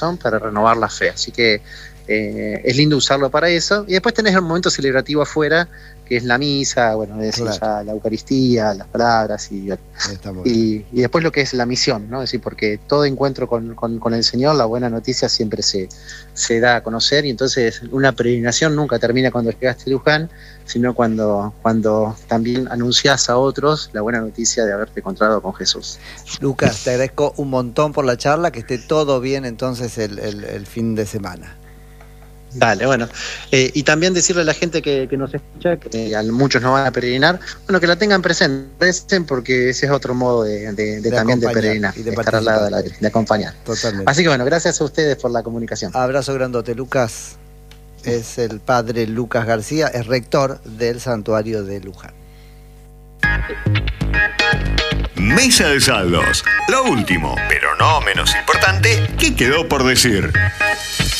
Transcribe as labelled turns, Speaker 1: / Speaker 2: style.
Speaker 1: para renovar la fe. Así que es lindo usarlo para eso. Y después tenés el momento celebrativo afuera, que es la misa, bueno, es
Speaker 2: Claro.
Speaker 1: ya la Eucaristía, las palabras
Speaker 2: Está muy bien.
Speaker 1: y después lo que es la misión, ¿no? Es decir, porque todo encuentro con el Señor, la buena noticia siempre se da a conocer, y entonces una peregrinación nunca termina cuando llegaste a Luján, sino cuando también anunciás a otros la buena noticia de haberte encontrado con Jesús.
Speaker 2: Lucas, te agradezco un montón por la charla, que esté todo bien entonces el fin de semana.
Speaker 1: Dale, bueno. Y también decirle a la gente que nos escucha, que muchos no van a peregrinar, bueno, que la tengan presente, porque ese es otro modo de también de peregrinar,
Speaker 2: y de
Speaker 1: estar al lado de acompañar.
Speaker 2: Totalmente.
Speaker 1: Así que bueno, gracias a ustedes por la comunicación.
Speaker 2: Abrazo grandote, Lucas. Es el padre Lucas García, es rector del Santuario de Luján.
Speaker 3: Mesa de saldos. Lo último, pero no menos importante, ¿qué quedó por decir?